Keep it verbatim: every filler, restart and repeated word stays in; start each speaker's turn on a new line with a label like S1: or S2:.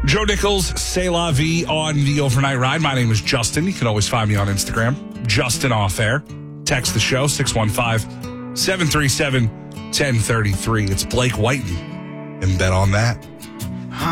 S1: Joe Nichols, C'est La Vie on the overnight ride. My name is Justin. You can always find me on Instagram, Justin Off Air. Text the show, six one five, seven three seven, one zero three three. It's Blake Whiten, and bet on that.